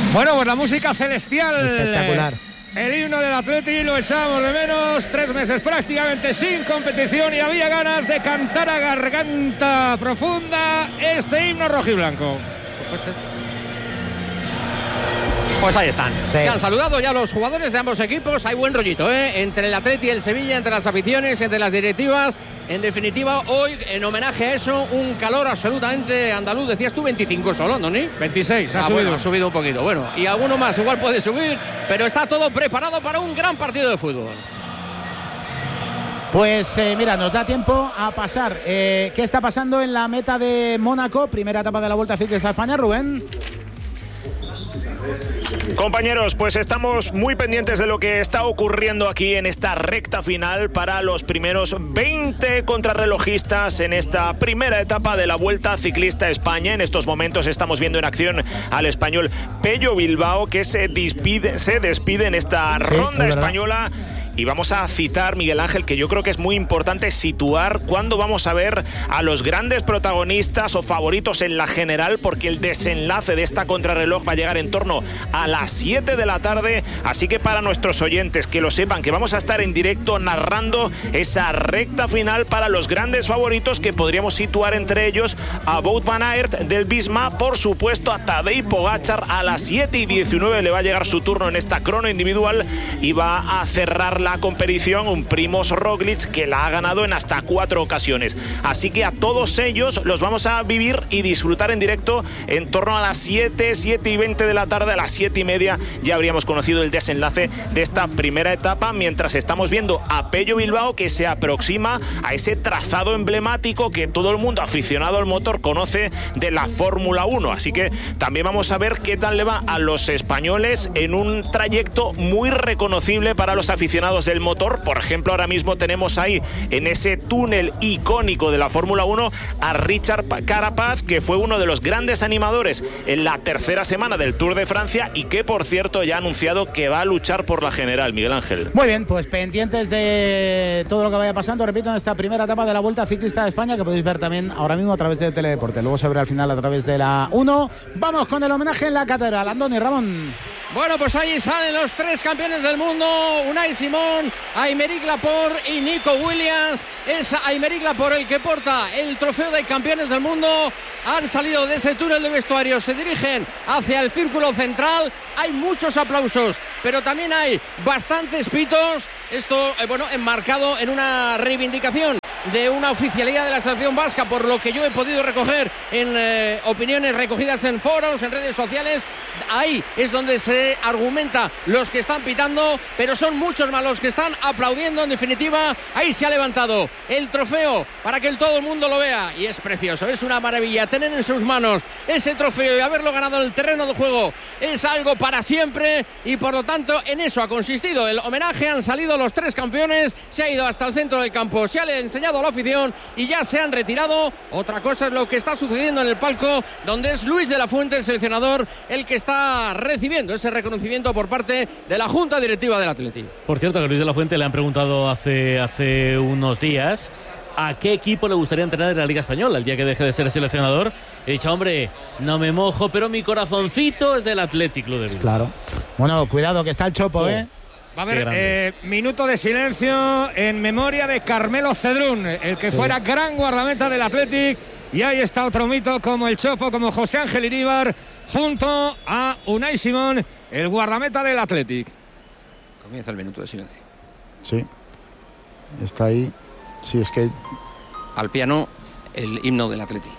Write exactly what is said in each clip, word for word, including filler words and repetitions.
Bueno, pues la música celestial. Espectacular. El himno del Atleti lo echamos de menos. Tres meses prácticamente sin competición y había ganas de cantar a garganta profunda este himno rojiblanco. Pues, pues ahí están. Sí. Se han saludado ya los jugadores de ambos equipos. Hay buen rollito, ¿eh? Entre el Atleti y el Sevilla, entre las aficiones, entre las directivas. En definitiva, hoy, en homenaje a eso, un calor absolutamente andaluz. Decías tú veinticinco solo, ¿Doni? veintiséis, ha ah, subido. Bueno, ha subido un poquito. Bueno, y alguno más igual puede subir, pero está todo preparado para un gran partido de fútbol. Pues eh, mira, nos da tiempo a pasar. Eh, ¿Qué está pasando en la meta de Mónaco? Primera etapa de la Vuelta Ciclista a España, Rubén. Compañeros, pues estamos muy pendientes de lo que está ocurriendo aquí en esta recta final para los primeros veinte contrarrelojistas en esta primera etapa de la Vuelta Ciclista a España. En estos momentos estamos viendo en acción al español Pello Bilbao, que se despide, se despide en esta sí, ronda española. Y vamos a citar, Miguel Ángel, que yo creo que es muy importante situar cuándo vamos a ver a los grandes protagonistas o favoritos en la general, porque el desenlace de esta contrarreloj va a llegar en torno a las siete de la tarde. Así que para nuestros oyentes, que lo sepan, que vamos a estar en directo narrando esa recta final para los grandes favoritos, que podríamos situar entre ellos a Wout van Aert del Visma, por supuesto a Tadej Pogačar. A las siete y diecinueve le va a llegar su turno en esta crono individual y va a cerrar la competición un Primož Roglič, que la ha ganado en hasta cuatro ocasiones. Así que a todos ellos los vamos a vivir y disfrutar en directo en torno a las siete, siete y veinte de la tarde. A las siete y media ya habríamos conocido el desenlace de esta primera etapa, mientras estamos viendo a Pello Bilbao, que se aproxima a ese trazado emblemático que todo el mundo aficionado al motor conoce de la Fórmula uno. Así que también vamos a ver qué tal le va a los españoles en un trayecto muy reconocible para los aficionados del motor. Por ejemplo, ahora mismo tenemos ahí en ese túnel icónico de la Fórmula uno a Richard Carapaz, que fue uno de los grandes animadores en la tercera semana del Tour de Francia y que, por cierto, ya ha anunciado que va a luchar por la general. Miguel Ángel. Muy bien, pues pendientes de todo lo que vaya pasando, repito, en esta primera etapa de la Vuelta Ciclista de España, que podéis ver también ahora mismo a través de Teledeporte. Luego se verá al final a través de la uno. Vamos con el homenaje en la catedral. Andoni, Ramón. Bueno, pues ahí salen los tres campeones del mundo: Unai Simón, Aymeric Laporte y Nico Williams. Es Aymeric Laporte el que porta el trofeo de campeones del mundo. Han salido de ese túnel de vestuario, se dirigen hacia el círculo central. Hay muchos aplausos, pero también hay bastantes pitos. Esto, eh, bueno, enmarcado en una reivindicación de una oficialidad de la selección vasca, por lo que yo he podido recoger en eh, opiniones recogidas en foros, en redes sociales. Ahí es donde se argumenta los que están pitando, pero son muchos más los que están aplaudiendo. En definitiva, ahí se ha levantado el trofeo para que el, todo el mundo lo vea, y es precioso, es una maravilla tener en sus manos ese trofeo y haberlo ganado en el terreno de juego. Es algo para siempre y por lo tanto en eso ha consistido el homenaje. Han salido los tres campeones, se ha ido hasta el centro del campo, se ha le enseñado a la afición y ya se han retirado. Otra cosa es lo que está sucediendo en el palco, donde es Luis de la Fuente, el seleccionador, el que está recibiendo ese reconocimiento por parte de la Junta Directiva del Atleti. Por cierto, que Luis de la Fuente le han preguntado hace, hace unos días a qué equipo le gustaría entrenar en la Liga Española el día que deje de ser seleccionador. He dicho, hombre, no me mojo, pero mi corazoncito es del Athletic Club de Bilbao. Claro. Bueno, cuidado que está el Chopo, oh. ¿eh? Va a haber eh, minuto de silencio en memoria de Carmelo Cedrún, el que sí. fuera gran guardameta del Athletic. Y ahí está otro mito como el Chopo, como José Ángel Iríbar, junto a Unai Simón, el guardameta del Athletic. Comienza el minuto de silencio. Sí, está ahí. Sí, es que... Al piano, el himno del Athletic.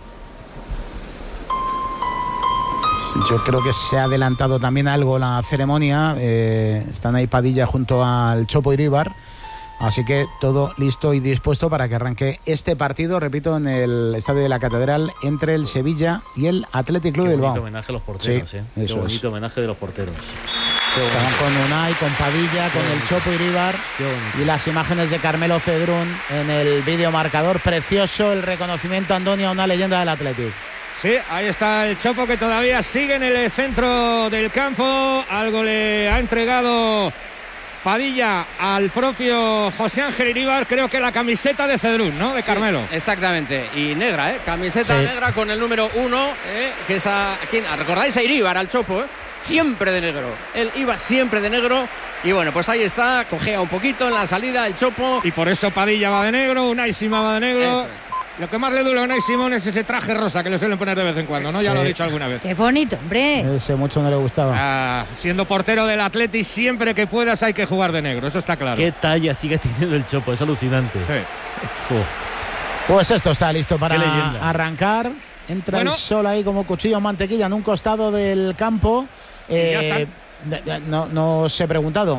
Yo creo que se ha adelantado también algo la ceremonia. Eh, están ahí Padilla junto al Chopo Iríbar. Así que todo listo y dispuesto para que arranque este partido, repito, en el Estadio de la Catedral, entre el Sevilla y el Athletic Club de Bilbao. Qué bonito homenaje a los porteros, sí, ¿eh? Qué bonito es. homenaje de los porteros. Estaban con Unai, con Padilla, con el Chopo Iríbar y las imágenes de Carmelo Cedrún en el vídeo marcador. Precioso el reconocimiento, Andoni, a una leyenda del Athletic. Sí, ahí está el Chopo, que todavía sigue en el centro del campo. Algo le ha entregado Padilla al propio José Ángel Iríbar, creo que la camiseta de Cedrún, ¿no? De Carmelo. Sí, exactamente, y negra, ¿eh? Camiseta sí. negra con el número uno, ¿eh? Que es a, ¿quién? ¿Recordáis a Iríbar, al Chopo, eh? siempre de negro. Él iba siempre de negro. Y bueno, pues ahí está, cojea un poquito en la salida el Chopo. Y por eso Padilla va de negro, Unai Simón va de negro. Eso es. Lo que más le duele a Unai Simón es ese traje rosa que le suelen poner de vez en cuando, ¿no? Ya Sí. lo he dicho alguna vez. Qué bonito, hombre. Ese mucho no le gustaba. Ah, siendo portero del Atleti, siempre que puedas hay que jugar de negro, eso está claro. Qué talla sigue teniendo el Chopo, es alucinante. Sí. Jo. Pues esto está listo para Qué leyenda. arrancar. Entra Bueno. el sol ahí como cuchillo en mantequilla en un costado del campo. Y ya Eh, no, no os he preguntado.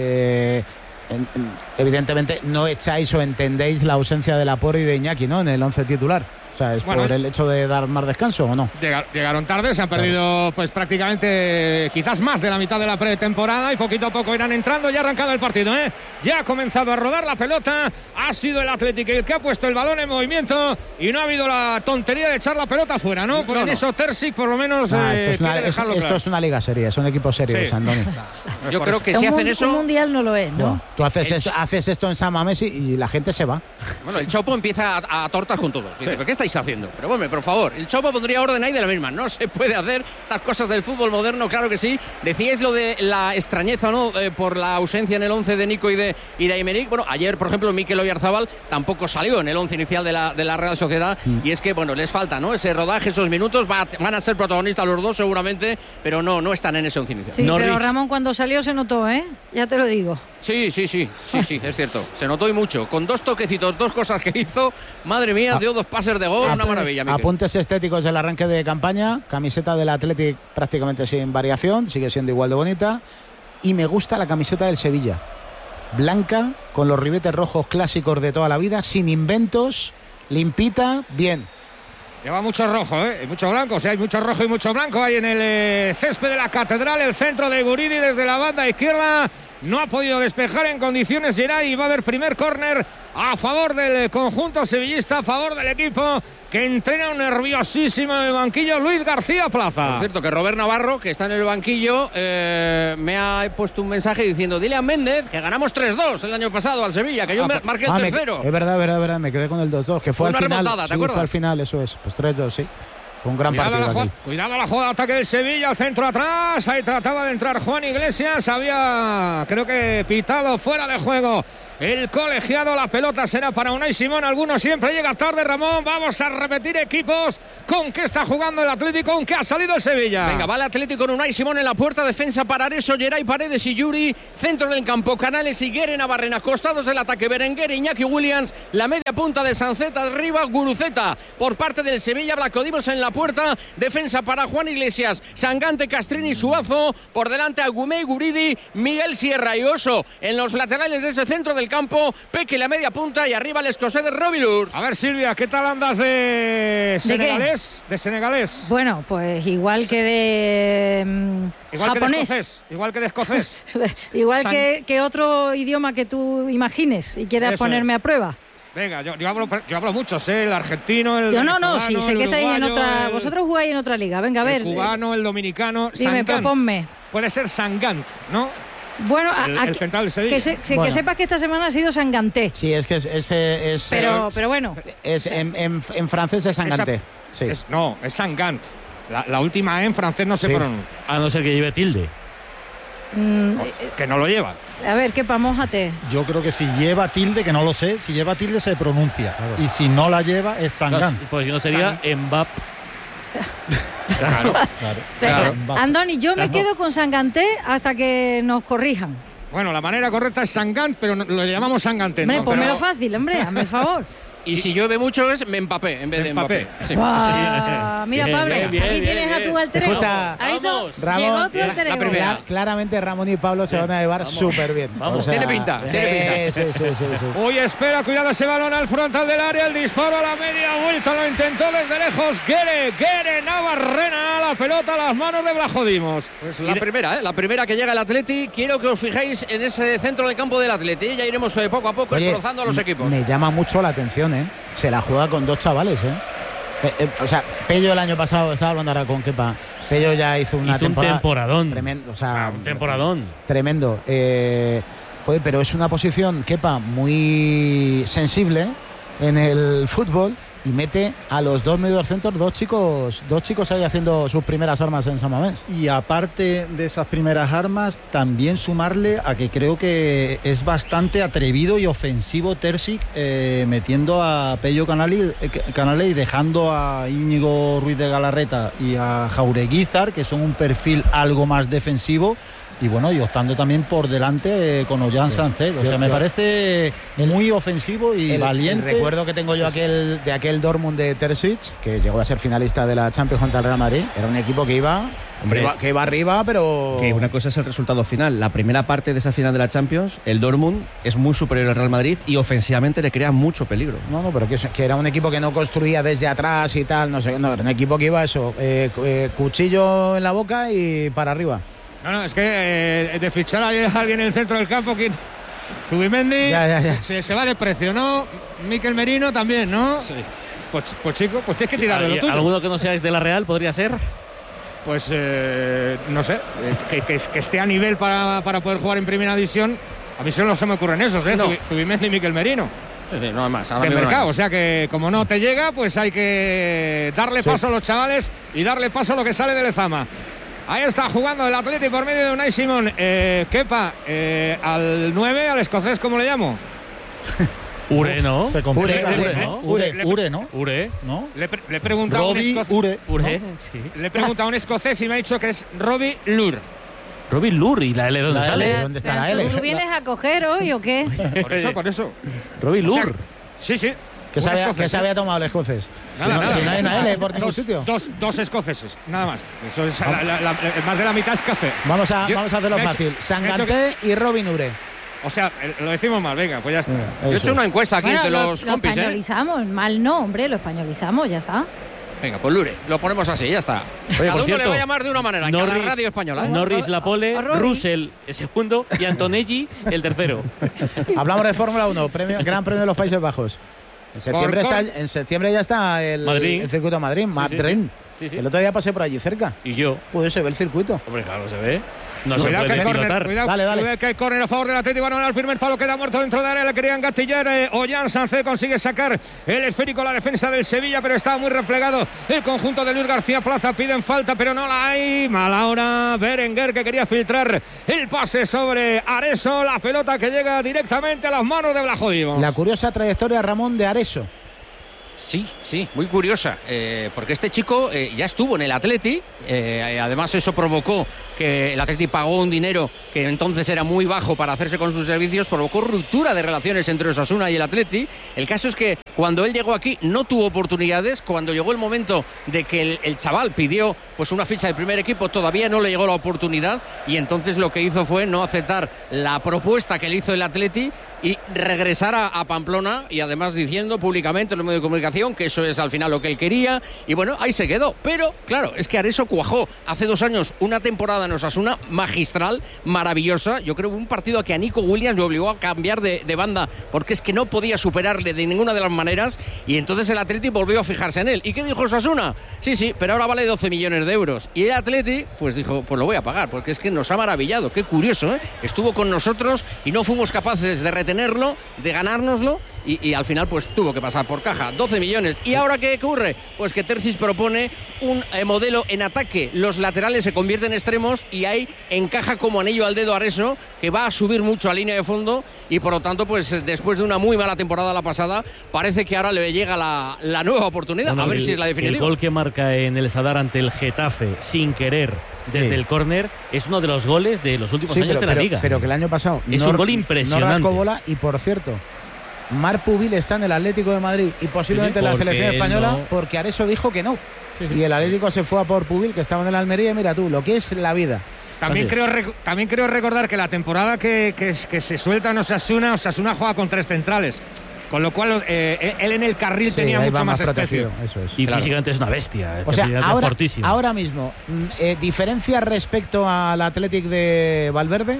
Eh, en- en- evidentemente no echáis o entendéis la ausencia de Laporte y de Iñaki, ¿no? En el once titular. O sea, ¿es Bueno, por el hecho de dar más descanso o no? Llega- Llegaron tarde, se han perdido pues prácticamente quizás más de la mitad de la pretemporada y poquito a poco irán entrando. Ya ha arrancado el partido, ¿eh? Ya ha comenzado a rodar la pelota. Ha sido el Atlético el que ha puesto el balón en movimiento y no ha habido la tontería de echar la pelota fuera, ¿no? Porque No, en no. eso Terzic por lo menos Ah, eh, esto, es una, quiere es- dejarlo esto claro. es una liga seria, son equipos serios, Sí. Andoni. Yo por creo eso. que un, si hacen mun- eso. un mundial no lo es, ¿no? Tú haces, El- esto, haces esto en San Mamés y, y la gente se va. Bueno, el Chopo empieza a, a tortas con todos. Dice, ¿pero qué estáis haciendo? Pero bueno, por favor, el Chopo pondría orden ahí de la misma. No se puede hacer estas cosas del fútbol moderno, claro que sí. Decíais lo de la extrañeza, ¿no? Eh, por la ausencia en el once de Nico y de, y de Aymeric. Bueno, ayer, por ejemplo, Mikel Oyarzabal tampoco salió en el once inicial de la, de la Real Sociedad. Y es que, bueno, les falta, ¿no? Ese rodaje, esos minutos. Va, van a ser protagonistas los dos seguramente, pero no, no están en ese once inicial. Sí, Norwich. pero Ramón cuando salió se notó, ¿eh? Ya te lo digo. Sí, sí, sí, sí, sí, es cierto. Se notó y mucho. Con dos toquecitos, dos cosas que hizo. Madre mía, Ah. dio dos pases de gol. Ap- Una maravilla, Mikel. Apuntes estéticos del arranque de campaña. Camiseta del Athletic prácticamente sin variación, sigue siendo igual de bonita. Y me gusta la camiseta del Sevilla. Blanca, con los ribetes rojos clásicos de toda la vida, sin inventos, limpita, bien. Lleva mucho rojo, ¿eh? Y mucho blanco, o sea, hay mucho rojo y mucho blanco ahí en el eh, césped de la Catedral, el centro de Guridi desde la banda izquierda. No ha podido despejar en condiciones Geray y va a haber primer córner a favor del conjunto sevillista, a favor del equipo que entrena un nerviosísimo en el banquillo Luis García Plaza. Por cierto, que Robert Navarro, que está en el banquillo, eh, me ha puesto un mensaje diciendo: dile a Méndez que ganamos tres dos el año pasado al Sevilla, que yo Ah, me pues- marqué el Ah, me- tercero. es verdad, verdad, verdad, me quedé con el dos dos, que fue, Fue al una final. remontada, ¿te Sí, acuerdas? fue al final, eso es. Pues tres dos, sí. Fue un gran Cuidado partido la, aquel. jugada, cuidado la jugada de ataque del Sevilla, al centro atrás. Ahí trataba de entrar Juan Iglesias. Había, creo que, pitado fuera de juego el colegiado. La pelota será para Unai Simón. Algunos siempre llega tarde, Ramón. Vamos a repetir equipos. ¿Con qué está jugando el Atlético? ¿Con qué ha salido el Sevilla? Venga, va el Atlético con Unai Simón en la puerta, defensa para Areso, Geray, Paredes y Yuri, centro del campo, Canales y Guere Navarrena, costados del ataque, Berenguer, Iñaki Williams, la media punta de Sanceta, arriba Guruceta, por parte del Sevilla, Blacodimos en la puerta, defensa para Juan Iglesias, Sangante, Castrini, Suazo, por delante Agumé, Guridi, Miguel Sierra y Oso, en los laterales de ese centro del campo, Peque la media punta y arriba el escocés de Robilur. A ver, Silvia, ¿qué tal andas de senegalés? De senegalés. Bueno, pues igual que de mm, Igual que de japonés. escocés. Igual que de escocés. Igual San- que, que otro idioma que tú imagines y quieras Eso ponerme es. a prueba. Venga, yo, yo, hablo, yo hablo muchos, ¿eh? El argentino, el Yo no, no, venezolano, sí, sé el que estáis en uruguayo, otra. el- Vosotros jugáis en otra liga. Venga, a ver. el cubano, el dominicano. Dime, Sangant. proponme. Puede ser Sangant, ¿no? Bueno, a- El- a- el central de Sevilla. que, se- se- Bueno. que sepas que esta semana ha sido Sanganté. Sí, es que es, es, es, Pero, eh, pero bueno. es- en, en- en francés es Sangante. Sí. Es- no, es Sangant. La, la última E en francés no se Sí. pronuncia. A no ser que lleve tilde. mm, Que no lo lleva. a ver, ¿qué pamójate? Yo creo que si lleva tilde, que no lo sé, si lleva tilde se pronuncia. Y si no la lleva es Sangán. Pues si no sería Mbap. Claro. Claro. Venga, Claro. Andoni, yo me Claro. quedo con Sanganté hasta que nos corrijan. Bueno, la manera correcta es Sangant, pero no- lo llamamos Sangante. Hombre, ¿no? ponmelo Pero- fácil, hombre, hazme el favor. Y si llueve mucho es me empapé en vez de Mbappé. Mbappé. Sí. Guau, mira, Bien, Pablo, bien, bien, aquí bien, tienes a bien. tu alter ego. Escucha, ¿Has visto? vamos. Ramón, Llegó tu la- alter la ego. primera. Cla- claramente Ramón y Pablo se van a llevar súper bien. Vamos. Tiene pinta, sí, tiene Sí, sí, sí, sí. Hoy espera, cuidado ese balón al frontal del área, el disparo a la media vuelta, lo intentó desde lejos Guere, Guere Navarrena, la pelota a las manos de Blajodimos. Pues la primera, ¿eh? La primera que llega el Atleti. Quiero que os fijéis en ese centro del campo del Atleti. Ya iremos eh, poco a poco Oye, desbrozando a los equipos. Me llama mucho la atención, ¿eh? Se la juega con dos chavales, ¿eh? Eh, eh, o sea, Pello el año pasado, estaba hablando ahora con Kepa. Pello ya hizo una Hizo un temporada. temporadón. Tremendo, o sea, Ah, un temporadón. Tremendo. Eh, joder, pero es una posición, Kepa, muy sensible en el fútbol. y mete a los dos mediocentros, dos chicos, dos chicos ahí haciendo sus primeras armas en San Mamés. Y aparte de esas primeras armas, también sumarle a que creo que es bastante atrevido y ofensivo Terzic, eh, metiendo a Pello Canale, eh, Canale y dejando a Íñigo Ruiz de Galarreta y a Jaureguizar, que son un perfil algo más defensivo. Y bueno, y optando también por delante eh, con Ollán sí. Sánchez. O sea, yo, me yo, parece el, muy ofensivo y el, valiente. El recuerdo que tengo yo aquel, de aquel Dortmund de Terzic, que llegó a ser finalista de la Champions contra el Real Madrid. Era un equipo que iba, Hombre, que iba, que iba arriba, pero... Que una cosa es el resultado final. La primera parte de esa final de la Champions, el Dortmund es muy superior al Real Madrid y ofensivamente le crea mucho peligro. No, no, pero que, que era un equipo que no construía desde atrás y tal. No sé, no, era un equipo que iba eso, eh, eh, cuchillo en la boca y para arriba. No, no, es que eh, de fichar a alguien en el centro del campo, que Zubimendi ya, ya, ya. Se, se va de precio, ¿no? Mikel Merino también, ¿no? Sí. Pues, pues chico, pues tienes que tirar de lo tuyo. ¿Alguno que no seáis de la Real podría ser? Pues eh, no sé, eh, que, que, que esté a nivel para, para poder jugar en primera división. A mí solo se me ocurren esos, ¿eh? No. Zubimendi y Mikel Merino. Sí, sí, no hay más. Ahora de mercado, no hay más. O sea que como no te llega, pues hay que darle sí. paso a los chavales y darle paso a lo que sale de Lezama. Ahí está jugando el Atleti por medio de Unai Simón. Eh, Kepa, eh, al nueve, al escocés, ¿cómo le llamo? Ure, ¿no? Se complica. Ure, Ure, ¿no? Ure, Le, Ure, ¿no? Ure. ¿No? Le, pre, le he preguntado Robbie, a un escocés. Ure. Ure, ¿no? sí. Le he preguntado a un escocés y me ha dicho que es Robbie Lur. Robbie Lur, ¿y la L dónde la sale? L, ¿dónde está la L? ¿Tú vienes a coger hoy o qué? Por eso, por eso. Robbie Lur. O sea, sí, sí. ¿Qué se, había, ¿Qué se había tomado el escocés? Nada, si, no, nada. si no hay una L por ningún dos, sitio. Dos, dos escoceses, nada más. Eso es la, la, la, más de la mitad es café. Vamos a, Yo, vamos a hacerlo fácil. Hecho, Sanganté que... y Robin Ure. O sea, lo decimos mal, venga, pues ya está. Venga, Yo he hecho es. una encuesta aquí Bueno, entre lo, los lo compis, ¿eh? españolizamos, mal no, hombre, lo españolizamos, ya está. Venga, pues Lure, lo ponemos así, ya está. Oye, Cada por uno cierto, le va a llamar de una manera, en Norris, cada radio española. ¿eh? Norris, Lapole, o Robbie. Russell, el segundo, y Antonelli, el tercero. Hablamos de Fórmula uno, premio, Gran Premio de los Países Bajos. En septiembre, Por, está, en septiembre ya está el, Madrid. el circuito de Madrid, Sí, Madrid. sí, sí. Sí, sí. El otro día pasé por allí cerca. Y yo. Joder, se ve el circuito. Hombre, claro, se ve. No Cuidado se que puede hay córner, pilotar. cuidado, Dale, dale. cuidado que hay córner a favor del Atlético. Van al primer palo, queda muerto dentro de área, le querían gatillar. Eh, Ollán Sánchez consigue sacar el esférico, la defensa del Sevilla, pero estaba muy replegado el conjunto de Luis García Plaza. Piden falta, pero no la hay. Mala hora, Berenguer, que quería filtrar el pase sobre Areso. La pelota que llega directamente a las manos de Blajodimos. La curiosa trayectoria, Ramón, de Areso. Sí, sí, muy curiosa, eh, porque este chico eh, ya estuvo en el Atleti, eh, además eso provocó que el Atleti pagó un dinero que entonces era muy bajo para hacerse con sus servicios, provocó ruptura de relaciones entre Osasuna y el Atleti. El caso es que cuando él llegó aquí no tuvo oportunidades, cuando llegó el momento de que el, el chaval pidió pues una ficha del primer equipo, todavía no le llegó la oportunidad y entonces lo que hizo fue no aceptar la propuesta que le hizo el Atleti y regresar a, a Pamplona, y además diciendo públicamente en los medios de comunicación que eso es al final lo que él quería, y bueno, ahí se quedó. Pero claro, es que Areso cuajó hace dos años una temporada en Osasuna magistral, maravillosa. Yo creo que un partido que a Nico Williams le obligó a cambiar de, de banda porque es que no podía superarle de ninguna de las maneras, y entonces el Atleti volvió a fijarse en él. ¿Y qué dijo Osasuna? Sí, sí, pero ahora vale doce millones de euros. Y el Atleti pues dijo, pues lo voy a pagar, porque es que nos ha maravillado. Qué curioso, ¿eh? Estuvo con nosotros y no fuimos capaces de retener tenerlo, de ganárnoslo, y, y al final pues tuvo que pasar por caja, doce millones. ¿Y ahora qué ocurre? Pues que Terzic propone un eh, modelo en ataque, los laterales se convierten en extremos y ahí encaja como anillo al dedo Areso, que va a subir mucho a línea de fondo, y por lo tanto pues después de una muy mala temporada la pasada, parece que ahora le llega la, la nueva oportunidad, bueno, a ver el, si es la definitiva. El gol que marca en el Sadar ante el Getafe sin querer desde sí. el córner es uno de los goles de los últimos sí, años pero, de la pero, Liga. Pero que el año pasado es no, un gol impresionante. No rascó bola, y por cierto, Marc Pubil está en el Atlético de Madrid y posiblemente sí, sí, en la selección española no. porque Areso dijo que no. Sí, sí. Y el Atlético se fue a por Pubil, que estaba en el Almería, y mira tú, lo que es la vida. También creo, también creo recordar que la temporada que, que, que se suelta en Osasuna, Osasuna juega con tres centrales. Con lo cual, eh, él en el carril sí, tenía mucho más, más espacio. Eso es. Y claro. físicamente es una bestia. O sea, ahora, fortísima. ahora mismo, eh, ¿diferencia respecto al Athletic de Valverde?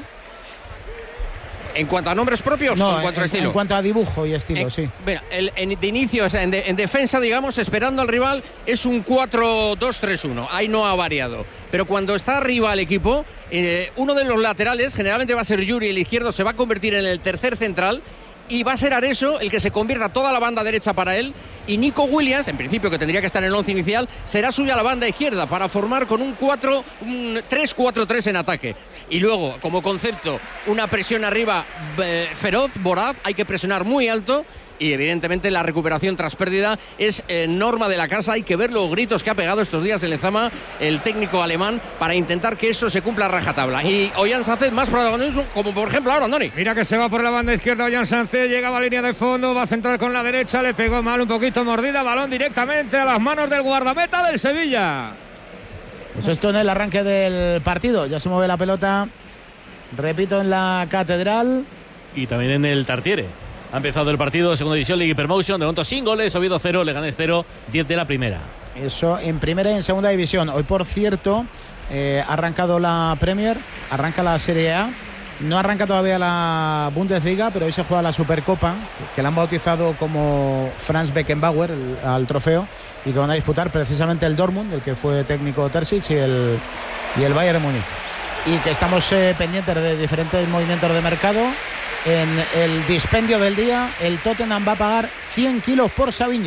¿En cuanto a nombres propios no, o en cuanto en, a estilo? En cuanto a dibujo y estilo, en, sí. Mira, el, en, de inicio, o sea, en, de, en defensa, digamos, esperando al rival, es un cuatro dos tres uno. Ahí no ha variado. Pero cuando está arriba el equipo, eh, uno de los laterales, generalmente va a ser Yuri, el izquierdo, se va a convertir en el tercer central. y va a ser Areso el que se convierta toda la banda derecha para él, y Nico Williams, en principio que tendría que estar en el once inicial, será suya la banda izquierda para formar con un cuatro, un tres cuatro tres en ataque. Y luego, como concepto, una presión arriba eh, feroz, voraz, hay que presionar muy alto. Y evidentemente la recuperación tras pérdida es eh, norma de la casa. Hay que ver los gritos que ha pegado estos días en Lezama el técnico alemán para intentar que eso se cumpla a rajatabla. Y Ollán Sánchez más protagonismo, como por ejemplo ahora, Andoni. Mira que se va por la banda izquierda Ollán Sánchez, llegaba a línea de fondo, va a centrar con la derecha, le pegó mal, un poquito mordida, balón directamente a las manos del guardameta del Sevilla. Pues esto en el arranque del partido, ya se mueve la pelota, repito, en la Catedral. Y también en el Tartiere. Ha empezado el partido de segunda división, League Promotion, de momento sin goles, Oviedo cero, Leganés cero, diez de la primera. Eso en primera y en segunda división. Hoy, por cierto, eh, ha arrancado la Premier, arranca la Serie A, no arranca todavía la Bundesliga, pero hoy se juega la Supercopa, que la han bautizado como Franz Beckenbauer, el, al trofeo, y que van a disputar precisamente el Dortmund, el que fue técnico Terzic, y el, y el Bayern Múnich. Y que estamos eh, pendientes de diferentes movimientos de mercado. En el dispendio del día, el Tottenham va a pagar cien kilos por Savinho.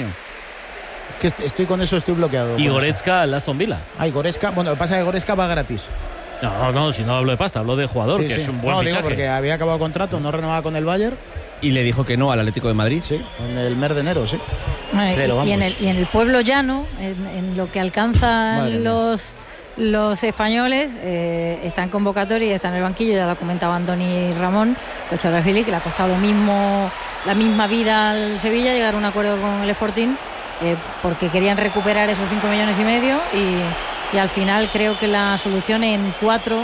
Que estoy con eso, estoy bloqueado. Y Goretzka al Aston Villa. Ay, Goretzka, bueno, lo que pasa es que Goretzka va gratis. No, no, si no hablo de pasta, hablo de jugador, sí, que sí. Es un buen no, fichaje. Digo porque había acabado contrato, no renovaba con el Bayern. Y le dijo que no al Atlético de Madrid. Sí, en el mes de enero, sí. Bueno, Pero, y, y, en el, y en el pueblo llano, en, en lo que alcanzan los... Los españoles eh, están en convocatoria y están en el banquillo, ya lo ha comentado Andoni Ramón, coach de Fili, que le ha costado lo mismo, la misma vida al Sevilla, llegar a un acuerdo con el Sporting, eh, porque querían recuperar esos cinco millones y medio y, y al final creo que la solución en cuatro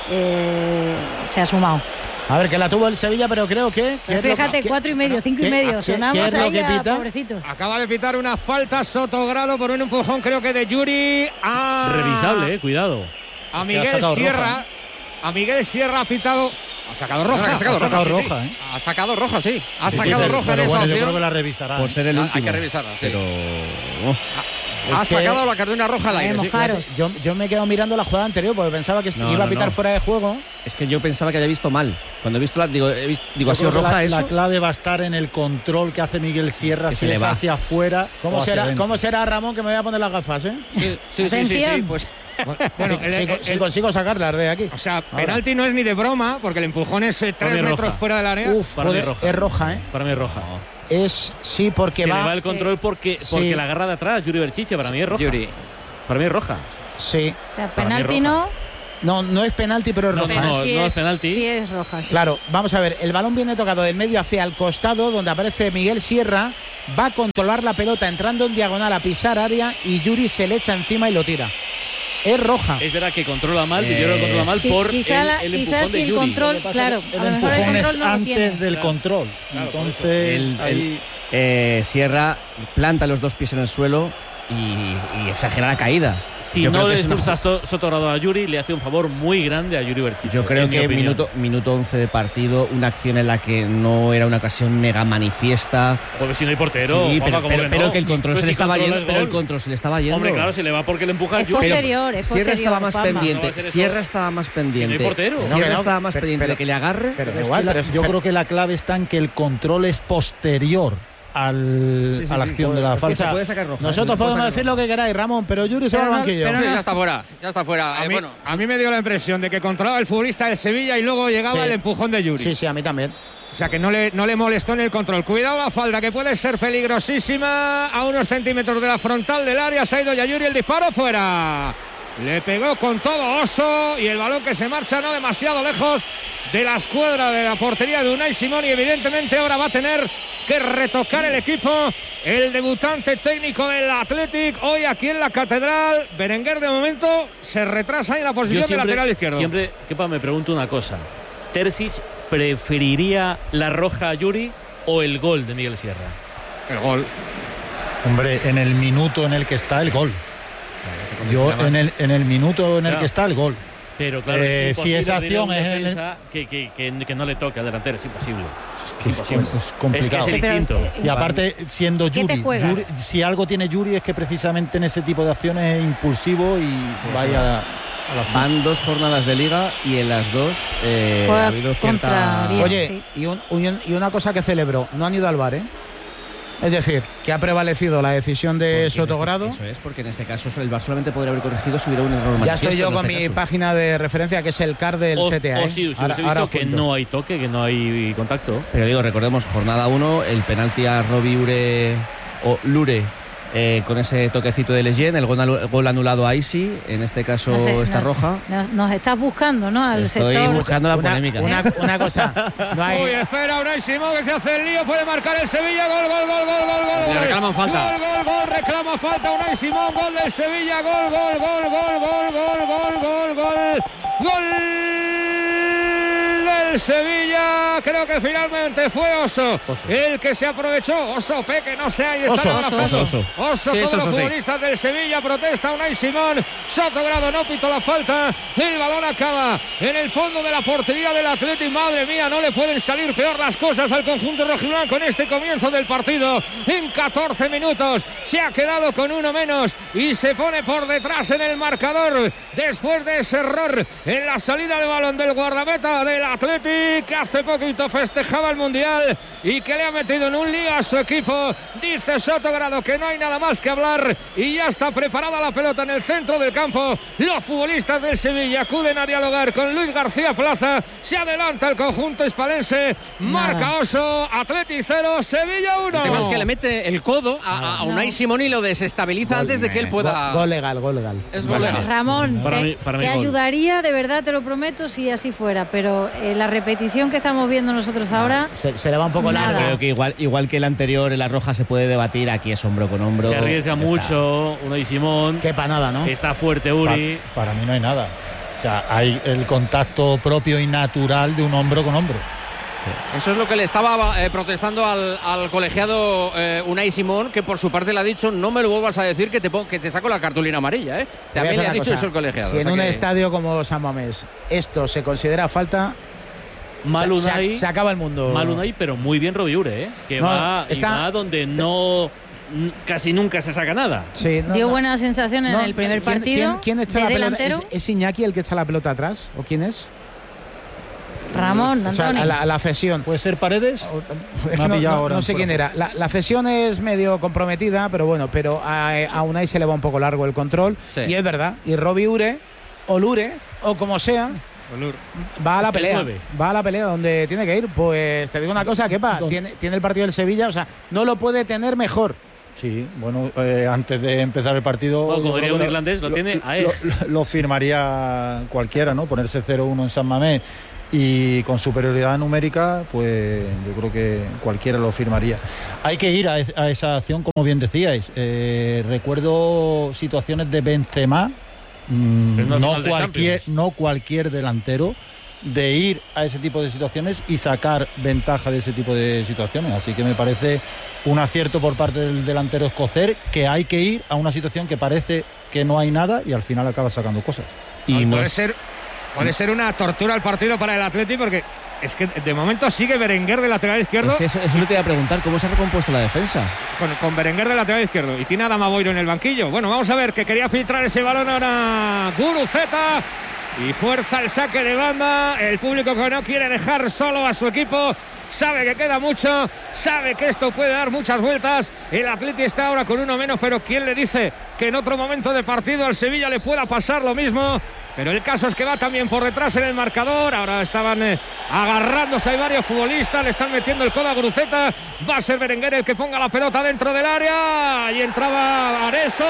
eh, se ha sumado. A ver, que la tuvo el Sevilla, pero creo que... que fíjate, cuatro y medio, cinco y medio. Sonamos ahí a pobrecito. Acaba de pitar una falta Sotogrado por un empujón, creo que de Yuri a... Revisable, eh, cuidado. A Miguel Sierra. Roja. A Miguel Sierra ha pitado... Ha sacado roja. Ha sacado, ha sacado roja, roja, sí, sí. ¿eh? Ha sacado roja, sí. Ha sí, sacado pero, roja pero en esa bueno, opción. Yo creo que la revisará. Por ser el último. Hay que revisarla, sí. Pero... Oh. Ha sacado la cartulina roja al aire. Sí. Yo, yo me he quedado mirando la jugada anterior porque pensaba que no, iba a no, pitar no. fuera de juego. Es que yo pensaba que había visto mal. Cuando he visto la... Digo, he visto, digo ¿ha sido roja la, eso? La clave va a estar en el control que hace Miguel Sierra, que si es hacia afuera. ¿Cómo será, ¿Cómo será, Ramón, que me voy a poner las gafas, eh? Sí, sí, sí, sí, sí, pues... Bueno, si, el, si, si consigo sacarlas de aquí. O sea, penalti no es ni de broma, porque el empujón es eh, tres metros roja. Fuera del área. Uf, para joder, mí roja. Es roja, ¿eh? Para mí es roja. Es, sí, porque Se va... le va el control sí. porque, porque sí. La agarra de atrás, Yuri Berchiche, para sí. mí es roja. Yuri. Para mí es roja. Sí. O sea, penalti no... No, no es penalti, pero es no, roja. No, no, sí no es, es penalti. Sí es roja, sí. Claro, vamos a ver, el balón viene tocado del medio hacia el costado, donde aparece Miguel Sierra, va a controlar la pelota entrando en diagonal a pisar área y Yuri se le echa encima y lo tira. Es roja. Es verdad que controla mal, eh, yo creo que controla mal por quizá el, la, el quizás empujón de el Yuri. control, claro, el a lo mejor empujón el control es no lo antes tiene. del Claro. control. Claro, Entonces, el, ahí... el, eh, Sierra planta los dos pies en el suelo y, y exagera la caída. Si Yo no le es una- expulsas Sotogrado a Yuri, le hace un favor muy grande a Yuri Berchiche. Yo creo en mi que opinión. minuto, minuto once de partido, una acción en la que no era una ocasión mega manifiesta. Joder, si no hay portero. Sí, Juanma, pero, ¿cómo pero, que pero no? que el control Pues se si le estaba controlas yendo. Pero el gol. control se le estaba yendo. Hombre, claro, se le va porque le empuja a Es Yuri. posterior, es Sierra posterior. estaba más Juanma. pendiente. No va a ser eso. Sierra estaba más pendiente. Si no hay portero. Sierra No, que no, estaba más pero- pendiente pero- de que le agarre. Pero Es da que igual, la- pero es- yo pero- creo que la clave está en que el control es posterior al, Sí, sí, a la sí, acción puede- de la es que falta. se puede sacar roja. Nosotros Se puede podemos sacar decir roja. lo que queráis, Ramón, pero Yuri se va al Pero no- banquillo. pero Sí, no- ya está fuera, ya está fuera. A Eh, mí, bueno, a mí me dio la impresión de que controlaba el futbolista del Sevilla y luego llegaba Sí. el empujón de Yuri. Sí, sí, a mí también. O sea que no le, no le molestó en el control. Cuidado la falda, que puede ser peligrosísima. A unos centímetros de la frontal del área se ha ido Yayuri, el disparo fuera. Le pegó con todo Oso y el balón que se marcha no demasiado lejos de la escuadra de la portería de Unai Simón, y evidentemente ahora va a tener que retocar el equipo el debutante técnico del Athletic hoy aquí en la Catedral. Berenguer de momento se retrasa en la Yo posición de siempre, lateral izquierdo. Siempre, Kepa, me pregunto una cosa. ¿Terzic preferiría la roja a Yuri o el gol de Miguel Sierra? El gol. Hombre, en el minuto en el que está el gol. Yo en el, en el minuto en el Claro. que está el gol. Pero claro, Eh, es si imposible esa pedirle a un acción es en el- defensa que, que, que, que no le toque al delantero, es imposible. Es, que es- imposible. es complicado. Es que es Pero, distinto. eh, Y aparte, siendo ¿Qué te Yuri, juegas? Yuri, si algo tiene Yuri es que precisamente en ese tipo de acciones es impulsivo y vaya Van dos jornadas de liga y en las dos eh, ha habido cierta... diez, Oye, sí. y, un, un, y una cosa que celebro, no han ido al bar, ¿eh? Es decir, que ha prevalecido la decisión de Sotogrado. Este, eso es, porque en este caso el V A R solamente podría haber corregido si hubiera un error manifiesto. Ya estoy yo en con este mi caso. página de referencia, que es el C A R del o, C T A. O ¿eh? sí, si ahora, hubiese visto que junto. no hay toque, que no hay contacto. Pero digo, recordemos, jornada uno, el penalti a Robbie Ure, o Lure, eh, con ese toquecito de Lejeune, el gol, gol anulado a Isi, en este caso No sé, está nos, roja. Nos, nos estás buscando, ¿no? Al Estoy sector. buscando la Una- polémica. Una, una cosa, no hay. Uy, espera, Unai Simón que se hace el lío, puede marcar el Sevilla, gol, gol, gol, gol, gol, gol. Le reclaman falta. Gol, gol, gol, reclama falta Unai Simón, gol del Sevilla, gol, gol, gol, gol, gol, gol, gol, gol, gol, gol del Sevilla. Creo que finalmente fue Oso, Oso. el que se aprovechó. Oso, Peque, no sé, ahí está Oso, la Oso, foto. Oso, Oso. Oso, Sí, todos eso, los eso, sí. futbolistas del Sevilla protesta Unai Simón. Sotogrado no pitó la falta. El balón acaba en el fondo de la portería del Atleti. Madre mía, no le pueden salir peor las cosas al conjunto rojiblanco en este comienzo del partido. En catorce minutos se ha quedado con uno menos y se pone por detrás en el marcador después de ese error en la salida de balón del guardameta del Atleti, que hace poquito festejaba el Mundial y que le ha metido en un lío a su equipo. Dice Sotogrado que no hay nada más que hablar y ya está preparada la pelota en el centro del campo. Los futbolistas del Sevilla acuden a dialogar con Luis García Plaza. Se adelanta el conjunto hispalense. Marca Oso, Atleti cero, Sevilla uno. El tema es que le mete el codo a, a Unai Simón y lo desestabiliza antes de que él pueda. Gol, gol legal, gol legal. Es gol legal. Ramón, Para te, mí- para mí te gol. ayudaría, de verdad, te lo prometo, si así fuera. Pero eh, la repetición que estamos viendo nosotros ahora. Se, se le va un poco Nada. largo. Creo que igual, igual que el anterior, en la roja se puede debatir, aquí es hombro con hombro. Se arriesga Ya mucho Unai Simón. Qué panada, ¿no? Está fuerte Uri. Pa- para mí no hay nada. O sea, hay el contacto propio y natural de un hombro con hombro. Eso es lo que le estaba eh, protestando al, al colegiado eh, Unai Simón, que por su parte le ha dicho: no me lo vuelvas a decir que te, pon- que te saco la cartulina amarilla. ¿eh? Te voy a También le decir ha una dicho cosa. eso el colegiado. Si o en sea un que- estadio como San Mamés esto se considera falta, Mal se, Unai, se- se acaba el mundo. mal Unai, pero muy bien Robbie Ure, ¿eh? Que No, va, y está- va donde no n- casi nunca se saca nada. Sí, no, Dio no. buena sensación en No, el primer ¿quién- partido. ¿Quién, quién echa de la pelota? delantero. ¿Es, ¿Es Iñaki el que echa la pelota atrás? ¿O quién es? Ramón, O sea, Andoni. a la, a la cesión. ¿Puede ser Paredes? O- Me es ha que no, pillado no- ahora no en sé fuera quién de era. La, la cesión es medio comprometida, pero bueno, pero a, a Unai se le va un poco largo el control. Sí. Y es verdad. Y Robbie Ure, o Lure, o como sea, va a la El pelea. nueve. Va a la pelea donde tiene que ir. Pues te digo una cosa, Kepa, tiene, tiene el partido del Sevilla, o sea, no lo puede tener mejor. Sí, bueno, eh, antes de empezar el partido. Bueno, como yo diría creo un que irlandés, lo tiene a él. Lo, lo firmaría cualquiera, ¿no? Ponerse cero uno en San Mamés y con superioridad numérica, pues yo creo que cualquiera lo firmaría. Hay que ir a, es- a esa acción, como bien decíais. Eh, recuerdo situaciones de Benzema, mm, Pero no no, final de cualquier, Champions. no cualquier delantero, de ir a ese tipo de situaciones y sacar ventaja de ese tipo de situaciones. Así que me parece un acierto por parte del delantero escocés, que hay que ir a una situación que parece que no hay nada y al final acaba sacando cosas. Y no puede es- ser puede ser una tortura el partido para el Atleti, porque es que de momento sigue Berenguer de lateral izquierdo, es eso, eso le te iba a preguntar, ¿cómo se ha recompuesto la defensa? con, con Berenguer de lateral izquierdo, y tiene a Adama Boiro en el banquillo. Bueno, vamos a ver, que quería filtrar ese balón ahora Guruceta, y fuerza el saque de banda. El público que no quiere dejar solo a su equipo, sabe que queda mucho, sabe que esto puede dar muchas vueltas. El Atleti está ahora con uno menos, pero ¿quién le dice que en otro momento de partido al Sevilla le pueda pasar lo mismo? Pero el caso es que va también por detrás en el marcador. Ahora estaban eh, agarrándose, hay varios futbolistas, le están metiendo el codo a Guruceta. Va a ser Berenguer el que ponga la pelota dentro del área, y entraba Areso.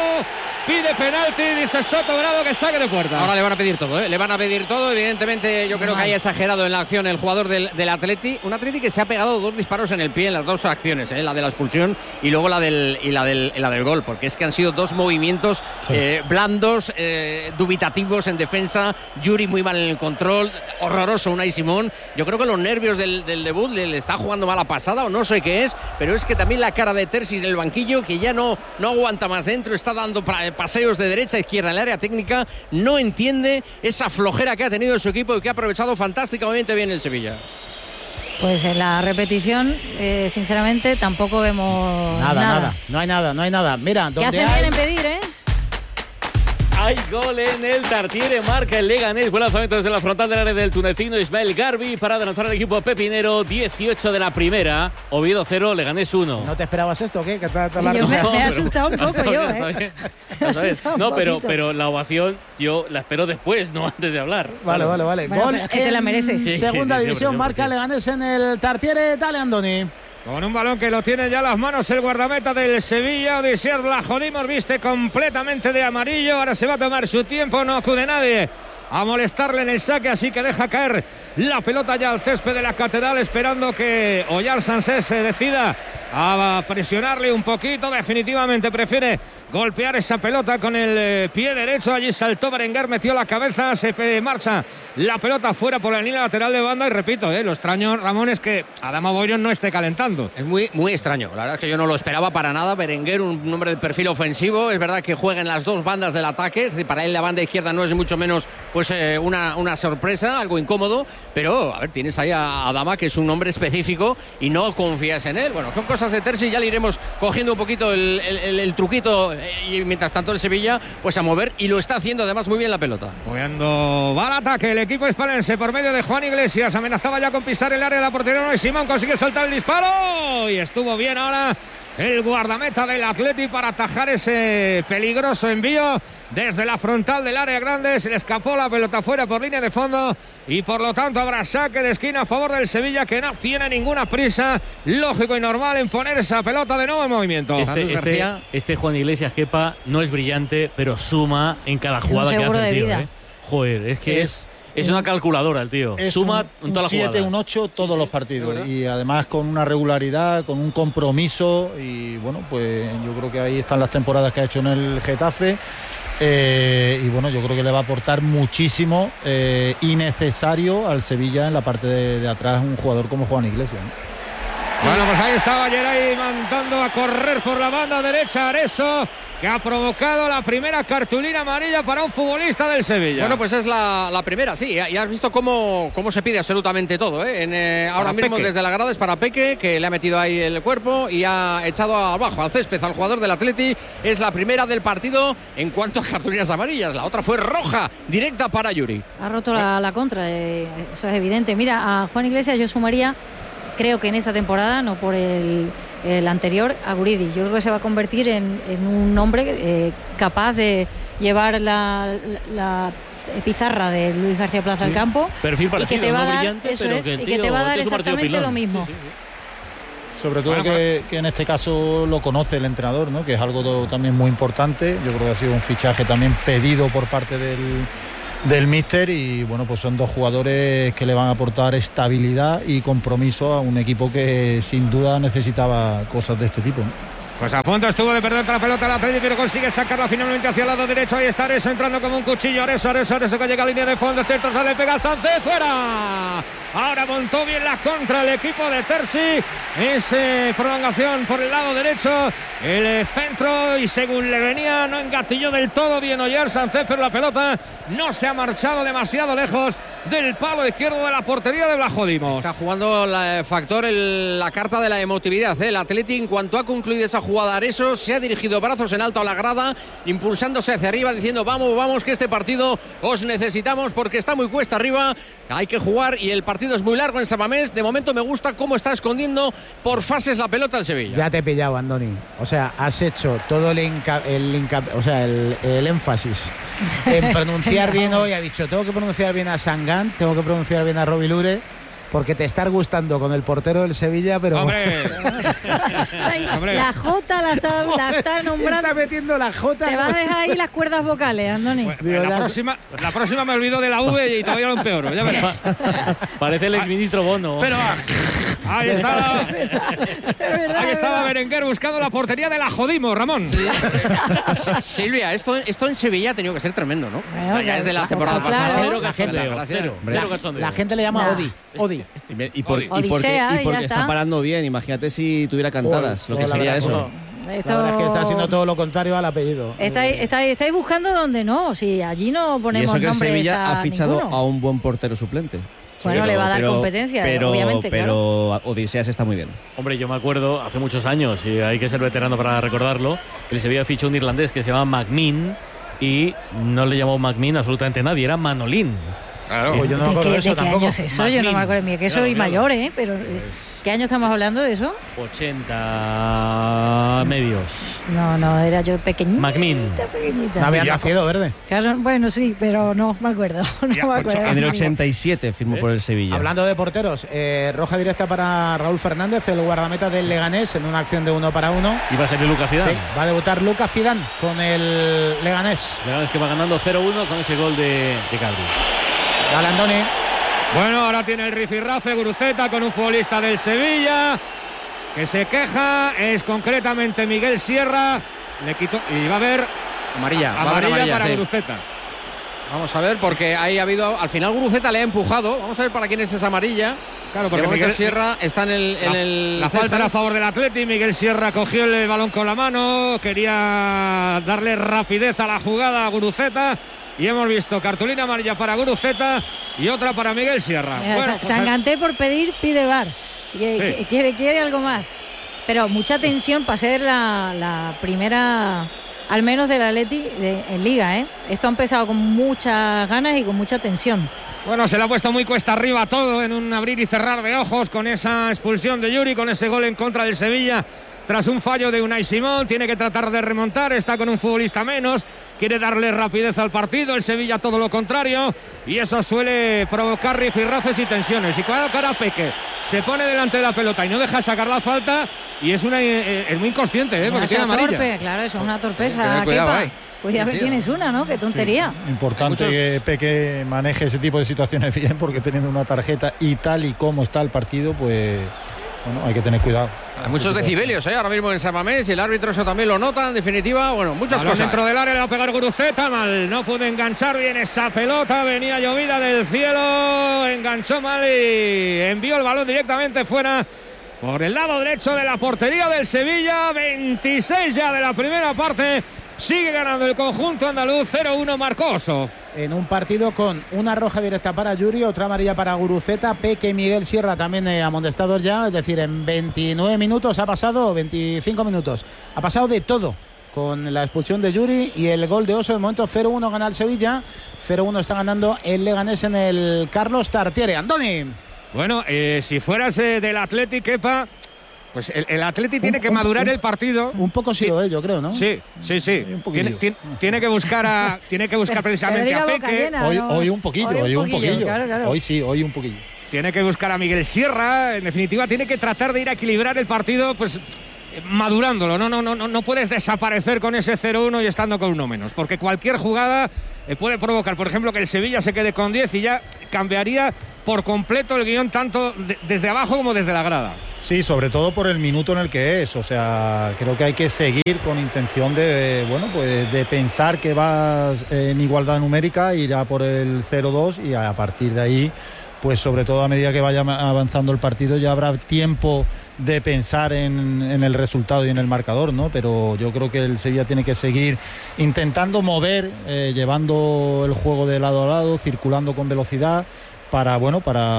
Pide penalti, dice Sotogrado que saque de puerta. Ahora le van a pedir todo, ¿eh? Le van a pedir todo. Evidentemente, yo creo que haya exagerado en la acción el jugador del, del Atleti. Un Atleti que se ha pegado dos disparos en el pie en las dos acciones, ¿eh? La de la expulsión y luego la del, y la del, la del gol, porque es que han sido dos movimientos eh, blandos, eh, dubitativos en defensa. Yuri muy mal en el control, horroroso Unai Simón. Yo creo que los nervios del, del debut le, le está jugando mala pasada, o no sé qué es, pero es que también la cara de Tersis en el banquillo, que ya no, no aguanta más dentro, está dando pra- paseos de derecha a izquierda en el área técnica, no entiende esa flojera que ha tenido su equipo y que ha aprovechado fantásticamente bien el Sevilla. Pues en la repetición, eh, sinceramente, tampoco vemos Nada, nada. nada, no hay nada, no hay nada. Mira, Que donde hacen hay, bien en pedir, ¿eh? Hay gol en el Tartiere, marca el Leganés. Buen lanzamiento desde la frontal del área del tunecino Ismael Garbi para adelantar al equipo pepinero. dieciocho de la primera. Oviedo cero, Leganés uno. ¿No te esperabas esto o qué? ¿Que te, te Yo me, me he asustado un poco yo, ¿eh? No, pero, pero la ovación yo la espero después, no antes de hablar. Vale, vale, vale. Bueno, Gol es que te la mereces. en segunda Sí, sí, sí, división, siempre, marca siempre. Leganés en el Tartiere. Dale, Andoni. Con un balón que lo tiene ya en las manos el guardameta del Sevilla, Odisier Vlachodimos, viste completamente de amarillo, ahora se va a tomar su tiempo, no acude nadie a molestarle en el saque, así que deja caer la pelota ya al césped de la Catedral, esperando que Oyar Sánchez se decida a presionarle un poquito. Definitivamente prefiere golpear esa pelota con el eh, pie derecho. Allí saltó Berenguer, metió la cabeza, se pe- marcha la pelota fuera por la línea lateral de banda. Y repito, eh, lo extraño, Ramón, es que Adama Boyón no esté calentando. Es muy, muy extraño, la verdad es que yo no lo esperaba para nada. Berenguer, un hombre de perfil ofensivo, es verdad que juega en las dos bandas del ataque, es decir, para él la banda izquierda no es mucho menos pues eh, una, una sorpresa, algo incómodo, pero a ver, tienes ahí a Adama, que es un hombre específico y no confías en él. Bueno, son cosas de Terzi, ya le iremos cogiendo un poquito el, el, el, el truquito eh, y mientras tanto el Sevilla pues a mover, y lo está haciendo además muy bien la pelota. Moviendo, va al ataque el equipo hispalense por medio de Juan Iglesias, amenazaba ya con pisar el área de la portería y Simón consigue soltar el disparo y estuvo bien ahora el guardameta del Atleti para atajar ese peligroso envío desde la frontal del área grande. Se le escapó la pelota fuera por línea de fondo y por lo tanto habrá saque de esquina a favor del Sevilla, que no tiene ninguna prisa, lógico y normal, en poner esa pelota de nuevo en movimiento. Este, este, este Juan Iglesias, Kepa, no es brillante, pero suma en cada jugada que hace el tío, ¿eh? Joder, es que es... Es una calculadora el tío. Es Suma un, en todas un las siete, jugadas. un ocho todos los partidos. Y además con una regularidad, con un compromiso. Y bueno, pues yo creo que ahí están las temporadas que ha hecho en el Getafe. Eh, y bueno, yo creo que le va a aportar muchísimo eh, y necesario al Sevilla en la parte de, de atrás un jugador como Juan Iglesias, ¿no? Bueno, pues ahí estaba Geray mandando a correr por la banda derecha Areso, que ha provocado la primera cartulina amarilla para un futbolista del Sevilla. Bueno, pues es la, la primera, sí. Ya, ya has visto cómo, cómo se pide absolutamente todo, ¿eh? En, eh, ahora mismo Peque. desde la grada es para Peque, que le ha metido ahí el cuerpo y ha echado abajo al césped al jugador del Atleti. Es la primera del partido en cuanto a cartulinas amarillas. La otra fue roja, directa para Yuri. Ha roto la, la contra, eh, eso es evidente. Mira, a Juan Iglesias yo sumaría, creo que en esta temporada, no por el, el anterior, a Guridi. Yo creo que se va a convertir en, en un hombre eh, capaz de llevar la, la, la pizarra de Luis García Plaza Sí. al campo. Perfil y parecido, que te va no a dar, brillante, eso pero es, que el y que te tío- va a dar que es un partido exactamente pilón. lo mismo. Sí, sí, sí. Sobre todo Bueno, que, que en este caso lo conoce el entrenador, ¿no? Que es algo do- también muy importante. Yo creo que ha sido un fichaje también pedido por parte del, del míster y bueno, pues son dos jugadores que le van a aportar estabilidad y compromiso a un equipo que sin duda necesitaba cosas de este tipo, ¿no? Pues a punto estuvo de perder la pelota el Atleti, pero consigue sacarla finalmente hacia el lado derecho. Ahí está Areso entrando como un cuchillo. Areso, Areso, Areso que llega a línea de fondo. Centro, sale, pega Sánchez, fuera. Ahora montó bien la contra el equipo de Terzi. Esa prolongación por el lado derecho. El centro y según le venía, no engatilló del todo bien Oyer Sánchez, pero la pelota no se ha marchado demasiado lejos del palo izquierdo de la portería de Vlachodimos. Está jugando el factor, el, la carta de la emotividad, ¿eh? El Atleti, en cuanto ha concluido esa jugada, Areso se ha dirigido brazos en alto a la grada, impulsándose hacia arriba, diciendo vamos, vamos, que este partido os necesitamos porque está muy cuesta arriba, hay que jugar y el partido es muy largo en Samamés. De momento me gusta cómo está escondiendo por fases la pelota el Sevilla. Ya te he pillado, Andoni. O sea, has hecho todo el, inca, el, inca, o sea, el, el énfasis en pronunciar bien hoy. Ha dicho, tengo que pronunciar bien a Sangán, tengo que pronunciar bien a Robi Lure, porque te está gustando con el portero del Sevilla, pero... ¡Hombre! Ay, Hombre. la J la está, la está nombrando. Está metiendo la J. Te vas a dejar ahí las cuerdas vocales, Andoni. Bueno, Digo, la, ya- próxima, la próxima me olvido de la V y todavía lo empeoro. Ya verás. Parece el exministro Bono. Pero ahí estaba, Es verdad, ahí es estaba verdad. Berenguer buscando la portería de la Jodimos, Ramón. Silvia, esto, esto en Sevilla ha tenido que ser tremendo, ¿no? Bueno, ya es de la claro, temporada claro. pasada. Cero La gente- cachondeo, gracias. cero, Hombre, cero cachondeo. La gente le llama Nah. Odi. Odi. Y, me- y por- y porque, Odisea, y porque ya está. está. parando bien. Imagínate si tuviera cantadas, Joder, lo que la sería verdad, eso. Esto... La verdad es que está haciendo todo lo contrario al apellido. Estáis, estáis, estáis buscando donde no, si allí no Y ponemos eso que el nombres Sevilla a ha fichado ninguno. a un buen portero suplente. Bueno, Pero- le va a dar pero- competencia, pero, obviamente, Pero Odiseas está muy bien. Hombre, yo me acuerdo hace muchos años, y hay que ser veterano para recordarlo, que el Sevilla fichó un irlandés que se llama McMinn, y no le llamó McMinn absolutamente nadie, era Manolín. Claro, pues yo no me ¿De, acuerdo qué, de eso ¿de qué tampoco. año es eso? Yo no me acuerdo. Mira, que Claro, soy claro. mayor, ¿eh? Pero Pues- ¿qué año estamos hablando de eso? ochenta medios. No, no, era yo pequeñita. McMinn. pequeñita. No había nacido Verde. Claro, bueno, sí, pero no me acuerdo. No Ya, me Concha, acuerdo. En el ochenta y siete firmó por el Sevilla. Hablando de porteros, eh, roja directa para Raúl Fernández, el guardameta del Leganés, en una acción de uno para uno. Y va a salir Lucas Zidane. Sí, va a debutar Lucas Zidane con el Leganés. Leganés que va ganando cero uno con ese gol de, de Gabri. Dale, Andoni. Bueno, ahora tiene el rifirrafe Guruceta con un futbolista del Sevilla que se queja, es concretamente Miguel Sierra. Le quitó y va a haber Amarilla, va a haber amarilla, amarilla, para sí. Guruceta. Vamos a ver, porque ahí ha habido. Al final Guruceta le ha empujado. Vamos a ver para quién es esa amarilla. Claro, De porque momento Miguel Sierra está en el. La, en el la falta césped. era a favor del Atleti. Miguel Sierra cogió el balón con la mano, quería darle rapidez a la jugada a Guruceta. Y hemos visto cartulina amarilla para Guruceta y otra para Miguel Sierra. Mira, Bueno, Sa- pues, Sanganté por pedir, pide V A R. Y- Sí. y- Quiere, quiere algo más. Pero mucha tensión para ser la, la primera, al menos del Atleti de, en Liga, ¿eh? Esto ha empezado con muchas ganas y con mucha tensión. Bueno, se le ha puesto muy cuesta arriba todo en un abrir y cerrar de ojos con esa expulsión de Yuri, con ese gol en contra del Sevilla. Tras un fallo de Unai Simón, tiene que tratar de remontar, está con un futbolista menos, quiere darle rapidez al partido, el Sevilla todo lo contrario, y eso suele provocar rifirrafes y tensiones. Y cuando cara Peque se pone delante de la pelota y no deja sacar la falta, y es una eh, es muy inconsciente, ¿eh? Porque Esa tiene amarilla. torpe, claro, eso es una torpeza. tener cuidado Kepa. ahí. Cuidado Sí, que sí, tienes una, ¿no? Qué tontería. Importante Hay muchos- que Peque maneje ese tipo de situaciones bien, porque teniendo una tarjeta y tal y como está el partido, pues bueno, hay que tener cuidado. Hay muchos decibelios, ¿eh? Ahora mismo en San Mamés y el árbitro eso también lo nota. En definitiva, bueno, muchas Balón cosas. dentro del área, le va a pegar Guruceta, mal, no pudo enganchar bien esa pelota, venía llovida del cielo, enganchó mal y envió el balón directamente fuera por el lado derecho de la portería del Sevilla. Veintiséis ya de la primera parte, sigue ganando el conjunto andaluz, cero uno Marcoso. En un partido con una roja directa para Yuri, otra amarilla para Guruceta, Peque y Miguel Sierra también eh, amonestados ya, es decir, en veintinueve minutos ha pasado, veinticinco minutos, ha pasado de todo con la expulsión de Yuri y el gol de Oso. De momento cero uno gana el Sevilla, cero uno está ganando el Leganés en el Carlos Tartiere. Andoni. Bueno, eh, si fueras eh, del Atleti, Kepa, pues el, el Atleti tiene que un- madurar un- el partido. Un poco sí lo es, yo creo, ¿no? Sí, sí, sí. Un poquillo. Tiene, tiene- tiene que buscar a, tiene que buscar precisamente Pero a diga boca Peque. llena, Hoy, ¿no? hoy un poquillo, hoy un poquillo. Claro, claro. Hoy sí, hoy un poquillo. Tiene que buscar a Miguel Sierra. En definitiva, tiene que tratar de ir a equilibrar el partido, pues madurándolo. No, no, no, no, no puedes desaparecer con ese cero uno y estando con uno menos, porque cualquier jugada eh, puede provocar, por ejemplo, que el Sevilla se quede con diez y ya cambiaría por completo el guión, tanto de- desde abajo como desde la grada. Sí, sobre todo por el minuto en el que es. O sea, creo que hay que seguir con intención de, bueno, pues de pensar que vas en igualdad numérica, ir a por el cero dos y a partir de ahí, pues sobre todo a medida que vaya avanzando el partido ya habrá tiempo de pensar en, en el resultado y en el marcador, ¿no? Pero yo creo que el Sevilla tiene que seguir intentando mover, eh, llevando el juego de lado a lado, circulando con velocidad, para bueno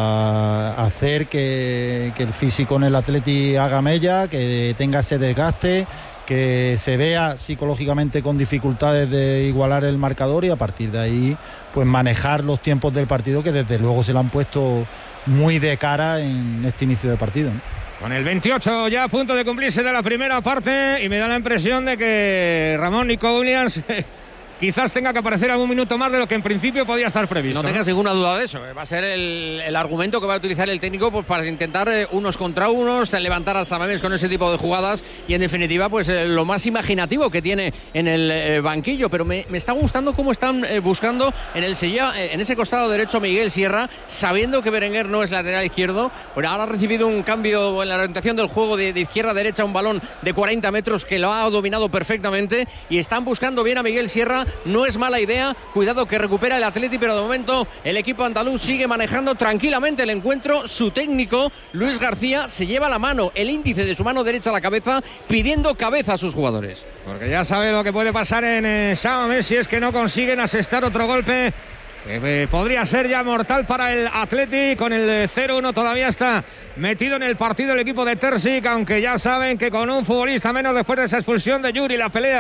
para hacer que, que el físico en el Atleti haga mella, que tenga ese desgaste, que se vea psicológicamente con dificultades de igualar el marcador y a partir de ahí pues manejar los tiempos del partido, que desde luego se le han puesto muy de cara en este inicio de partido, ¿no? Con el veintiocho ya a punto de cumplirse de la primera parte, y me da la impresión de que Ramón Nico Williams quizás tenga que aparecer algún minuto más de lo que en principio podía estar previsto. No tengas ninguna duda de eso. Va a ser el, el argumento que va a utilizar el técnico, pues, para intentar eh, unos contra unos, levantar a San Mamés con ese tipo de jugadas y en definitiva pues eh, lo más imaginativo que tiene en el eh, banquillo. Pero me, me está gustando cómo están eh, buscando en el Sevilla, eh, en ese costado derecho, Miguel Sierra, sabiendo que Berenguer no es lateral izquierdo. Pues ahora ha recibido un cambio en la orientación del juego de, de izquierda a derecha, un balón de cuarenta metros que lo ha dominado perfectamente y están buscando bien a Miguel Sierra. No es mala idea, cuidado que recupera el Atleti, pero de momento el equipo andaluz sigue manejando tranquilamente el encuentro. Su técnico, Luis García, se lleva la mano, el índice de su mano derecha a la cabeza, pidiendo cabeza a sus jugadores. Porque ya sabe lo que puede pasar en eh, San Mamés si es que no consiguen asestar otro golpe que eh, podría ser ya mortal para el Atleti. Con el eh, cero uno todavía está metido en el partido el equipo de Terzic, aunque ya saben que con un futbolista menos después de esa expulsión de Yuri, la pelea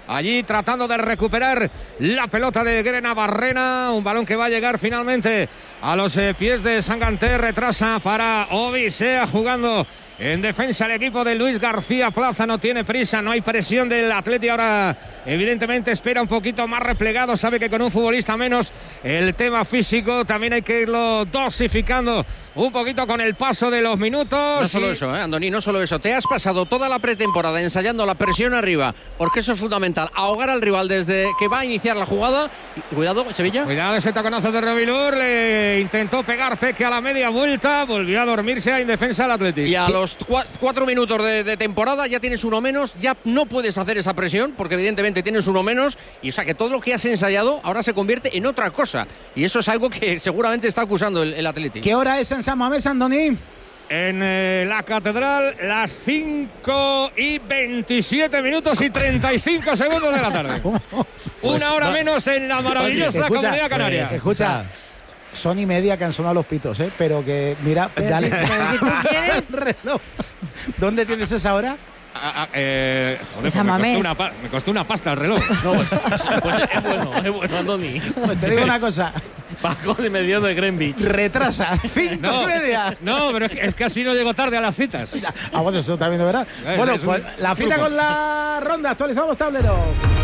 allí tratando de recuperar la pelota de Grena Barrena, un balón que va a llegar finalmente a los eh, pies de Sanganté, retrasa para Odisea jugando en defensa el equipo de Luis García Plaza, no tiene prisa, no hay presión del Atleti, ahora evidentemente espera un poquito más replegado, sabe que con un futbolista menos el tema físico también hay que irlo dosificando un poquito con el paso de los minutos. No solo y... eso, ¿eh, Andoni, no solo eso, te has pasado toda la pretemporada ensayando la presión arriba, porque eso es fundamental, ahogar al rival desde que va a iniciar la jugada. Y, cuidado, Sevilla. Cuidado ese taconazo de Revilur, le intentó pegar Peque a la media vuelta, volvió a dormirse en defensa del Atleti. Y a los cuatro minutos de, de temporada ya tienes uno menos, ya no puedes hacer esa presión, porque evidentemente tienes uno menos, y o sea que todo lo que has ensayado ahora se convierte en otra cosa, y eso es algo que seguramente está acusando el, el Atleti. ¿Qué hora es en San Mamés, Andoni? En eh, la Catedral, las cinco y veintisiete minutos y treinta y cinco segundos de la tarde. Pues, Una hora va. menos en la maravillosa Escucha, Comunidad Canaria. Eh, escucha, son y media que han sonado los pitos, ¿eh? Pero que, mira, pero dale. Si, pero si tú quieres... reloj. ¿Dónde tienes esa hora? Ah, ah, eh, joder, San pues me, Mamés. costó una pa- me costó una pasta el reloj. No, pues, pues es bueno, es bueno, Andoni. Pues te digo una cosa. Bajo de medio de Greenwich. Retrasa, cinco No, y media. no, pero es que, es que así no llego tarde a las citas. Ah, bueno, eso también de verdad. Es- Bueno, es un pues la cita truco. con la ronda. Actualizamos tablero.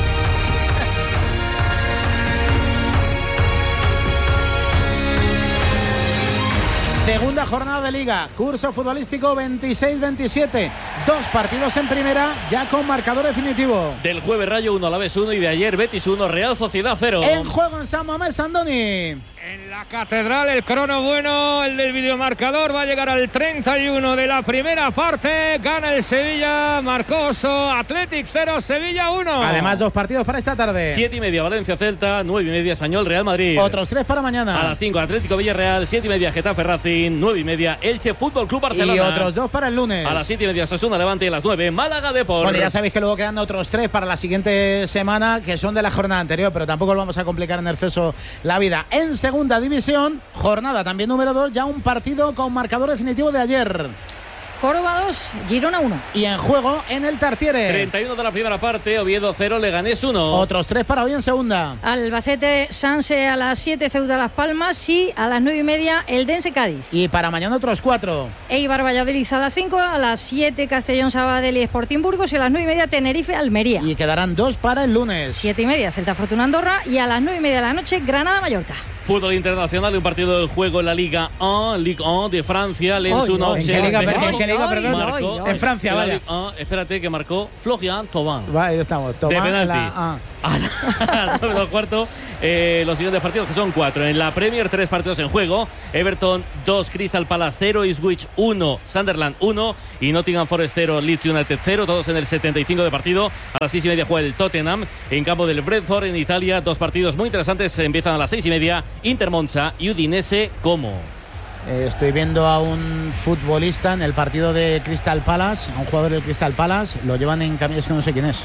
Segunda jornada de Liga, curso futbolístico veintiséis veintisiete. Dos partidos en primera, ya con marcador definitivo. Del jueves Rayo uno, Alavés uno y de ayer Betis uno, Real Sociedad cero. En juego en San Mamés, Andoni. En la Catedral, el crono bueno, el del videomarcador, va a llegar al treinta y uno de la primera parte. Gana el Sevilla, Marcoso, Athletic cero, Sevilla uno. Además, dos partidos para esta tarde. Siete y media Valencia Celta, nueve y media Español Real Madrid. Otros tres para A mañana. las cinco Atlético Villarreal, siete y media Getafe Racing, nueve y media Elche Fútbol Club Barcelona. Y otros dos para el lunes. A las siete y media Osasuna Levante y a las nueve Málaga Depor. Bueno, ya sabéis que luego quedan otros tres para la siguiente semana, que son de la jornada anterior, pero tampoco lo vamos a complicar en exceso la vida. En segunda división, jornada también número dos, ya un partido con marcador definitivo de ayer. Córdoba dos, Girona uno. Y en juego en el Tartiere. treinta y uno de la primera parte, Oviedo cero, Leganés uno. Otros tres para hoy en segunda. Albacete Sanse a las siete, Ceuta Las Palmas, y a las nueve y media el Dense Cádiz. Y para mañana otros cuatro. Eibar Valladolid a las cinco, a las siete Castellón Sabadell y Sporting Burgos, y a las nueve y media Tenerife Almería. Y quedarán dos para el lunes. Siete y media Celta Fortuna Andorra, y a las nueve y media de la noche Granada Mallorca. Fútbol internacional, un partido de juego en la Liga uno, Ligue uno de Francia. Lens Oy, uno. oy. ¿En qué liga, perdón? ¿En qué liga, Oy, perdón? oy, Marco. oy. En Francia, En la vaya. Ligue uno, espérate, que marcó Florian Thauvin. Va, ahí estamos. Toma De penalti. la- ah. A las nueve menos cuarto, eh, los siguientes partidos, que son cuatro. En la Premier, tres partidos en juego. Everton dos, Crystal Palace cero, Ipswich uno, Sunderland uno y Nottingham Forest cero, Leeds United cero. Todos en el setenta y cinco de partido. A las seis y media juega el Tottenham en campo del Brentford en Italia. Dos partidos muy interesantes. Empiezan a las seis y media. Inter Monza y Udinese Como. Eh, estoy viendo a un futbolista en el partido de Crystal Palace, a un jugador del Crystal Palace, lo llevan en camisa, es que no sé quién es.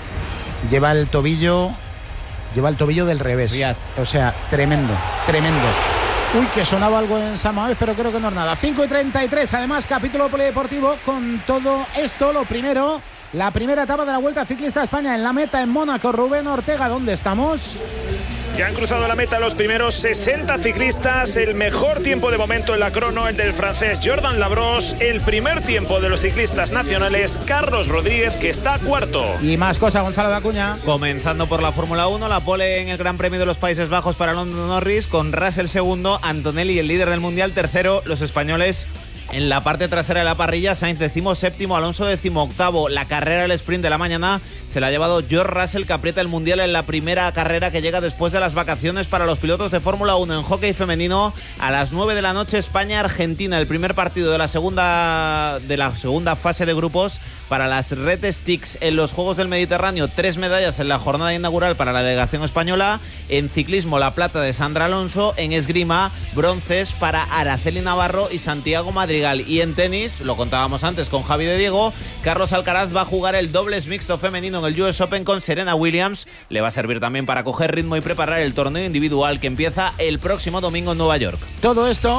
Lleva el tobillo, lleva el tobillo del revés. Riyad. O sea, tremendo, tremendo. Uy, que sonaba algo en San Mamés, pero creo que no es nada. cinco y treinta y tres, además, capítulo polideportivo con todo esto. Lo primero, la primera etapa de la Vuelta Ciclista a España en la meta en Mónaco. Rubén Ortega, ¿dónde estamos? Ya han cruzado la meta los primeros sesenta ciclistas. El mejor tiempo de momento en la crono, el del francés Jordan Labros. El primer tiempo de los ciclistas nacionales, Carlos Rodríguez, que está cuarto. Y más cosas, Gonzalo de Acuña. Comenzando por la Fórmula uno, la pole en el Gran Premio de los Países Bajos para Lando Norris, con Russell segundo, Antonelli el líder del Mundial tercero, los españoles en la parte trasera de la parrilla, Sainz decimo séptimo, Alonso décimo octavo. La carrera del sprint de la mañana se la ha llevado George Russell, que aprieta el Mundial en la primera carrera que llega después de las vacaciones para los pilotos de Fórmula uno. En hockey femenino, a las nueve de la noche, España-Argentina, el primer partido de la segunda de la segunda fase de grupos para las Red Sticks en los Juegos del Mediterráneo. Tres medallas en la jornada inaugural para la delegación española. En ciclismo, la plata de Sandra Alonso. En esgrima, bronces para Araceli Navarro y Santiago Madrigal. Y en tenis, lo contábamos antes con Javi de Diego, Carlos Alcaraz va a jugar el dobles mixto femenino en el U S Open con Serena Williams. Le va a servir también para coger ritmo y preparar el torneo individual que empieza el próximo domingo en Nueva York. Todo esto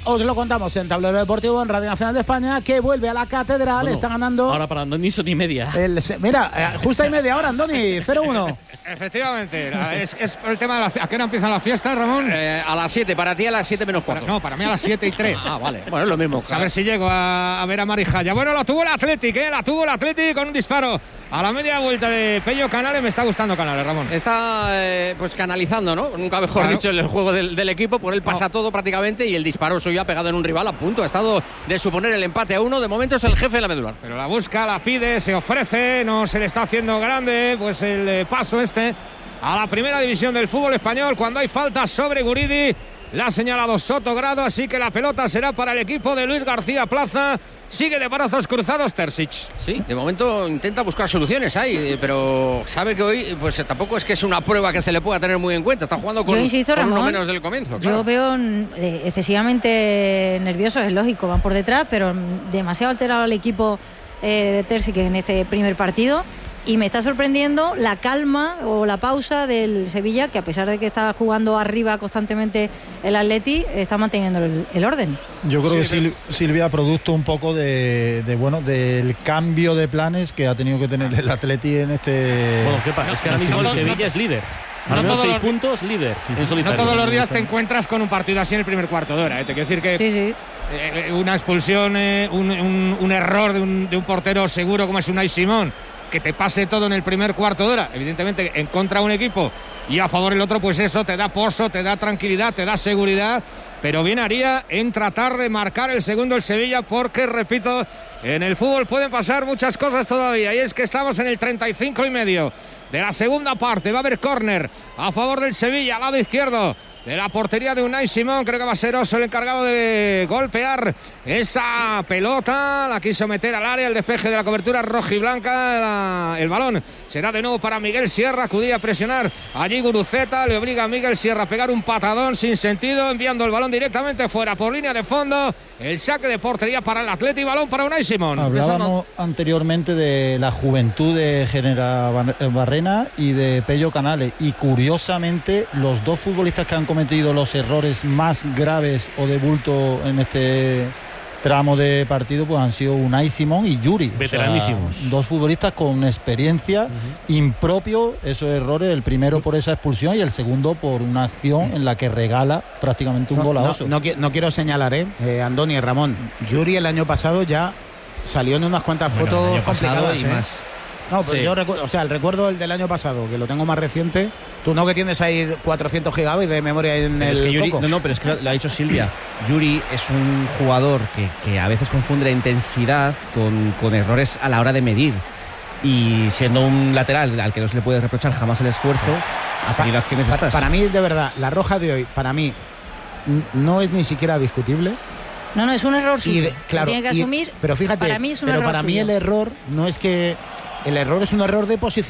os lo contamos en Tablero Deportivo en Radio Nacional de España, que vuelve a la catedral, bueno, está ganando. Ahora para Andoni son y media. El, mira, eh, justo hay media hora, Andoni, cero uno. Efectivamente, es, es por el tema de la, ¿a qué hora empiezan las fiestas, Ramón? Eh, a las siete, para ti a las siete menos cuarto. No, para mí a las siete y tres. Ah, vale. Bueno, es lo mismo. A ver si llego a, a ver a Marijaya. Bueno, lo tuvo el Athletic, ¿eh? La tuvo el Athletic con un disparo a la media vuelta de Pello Canales. Me está gustando Canales, Ramón. Está eh, pues canalizando, ¿no? Nunca mejor claro. dicho, el juego del, del equipo. Por él pasa no. todo prácticamente y el disparo suyo ha pegado en un rival a punto. Ha estado de suponer el empate a uno. De momento es el jefe de la medular. Pero la busca, la pide, se ofrece. No se le está haciendo grande pues el eh, paso este a la primera división del fútbol español cuando hay falta sobre Guridi. La ha señalado Sotogrado, así que la pelota será para el equipo de Luis García Plaza. Sigue de brazos cruzados Terzic. Sí, de momento intenta buscar soluciones ahí, pero sabe que hoy pues tampoco es que es una prueba que se le pueda tener muy en cuenta. Está jugando con, yo insisto, con Ramón, uno menos del comienzo. Claro. Yo veo eh, excesivamente nerviosos, es lógico, van por detrás, pero demasiado alterado el equipo eh, de Terzic en este primer partido. Y me está sorprendiendo la calma o la pausa del Sevilla, que a pesar de que está jugando arriba constantemente el Atleti, está manteniendo el, el orden. Yo creo sí, que sí. Sil, Silvia, producto un poco de, de bueno del cambio de planes que ha tenido que tener el Atleti en este. Bueno, ¿qué pasa? No, es que ahora mismo no, el Sevilla no, es líder. No todos seis los, puntos, líder. Sí, sí. No todos los días te encuentras con un partido así en el primer cuarto de hora. ¿eh? Te quiero decir que sí, sí. Eh, una expulsión, eh, un, un, un error de un, de un portero seguro como es Unai Simón, que te pase todo en el primer cuarto de hora, evidentemente en contra de un equipo y a favor del otro, pues eso te da pozo, te da tranquilidad, te da seguridad, pero bien haría en tratar de marcar el segundo el Sevilla, porque repito, en el fútbol pueden pasar muchas cosas todavía, y es que estamos en el treinta y cinco y medio de la segunda parte. Va a haber córner a favor del Sevilla, al lado izquierdo de la portería de Unai Simón. Creo que va a ser Oso el encargado de golpear esa pelota. La quiso meter al área, el despeje de la cobertura rojiblanca. La, el balón será de nuevo para Miguel Sierra. Acudía a presionar allí Guruceta. Le obliga a Miguel Sierra a pegar un patadón sin sentido, enviando el balón directamente fuera por línea de fondo. El saque de portería para el Atleti y balón para Unai Simón. Hablábamos anteriormente de la juventud de Genera Barrena y de Pello Canales, y curiosamente los dos futbolistas que han cometido los errores más graves o de bulto en este tramo de partido pues han sido Unai Simón y Yuri, veteranísimos, o sea, dos futbolistas con experiencia, uh-huh. impropio esos errores, el primero por esa expulsión y el segundo por una acción en la que regala prácticamente un no, gol a no, Oso. No, no, no quiero señalar, eh, eh Andoni y Ramón, Yuri el año pasado ya salió en unas cuantas bueno, fotos complicadas y eh. más. No, pero sí. yo recuerdo, o sea, el recuerdo el del año pasado, que lo tengo más reciente. Tú no, que tienes ahí cuatrocientos gigabytes de memoria en pero el es que Yuri, coco. No, no, pero es que lo, lo ha dicho Silvia. Yuri es un jugador que, que a veces confunde la intensidad con, con errores a la hora de medir. Y siendo un lateral al que no se le puede reprochar jamás el esfuerzo, ha tenido acciones para, estas. Para mí, de verdad, la roja de hoy, para mí, no es ni siquiera discutible. No, no, es un error suyo. De, claro, tiene que y, asumir. pero fíjate, para mí es un pero error para mí suyo. el error no es que el error es un error de posición.